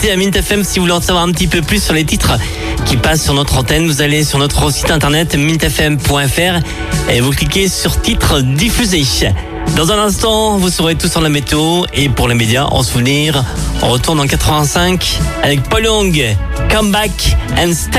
à Mint FM. Si vous voulez en savoir un petit peu plus sur les titres qui passent sur notre antenne, vous allez sur notre site internet mintfm.fr et vous cliquez sur titres diffusés. Dans un instant, vous saurez tout sur la météo et pour les médias, en souvenir, on retourne en 85 avec Paul Young, Come Back and Stay.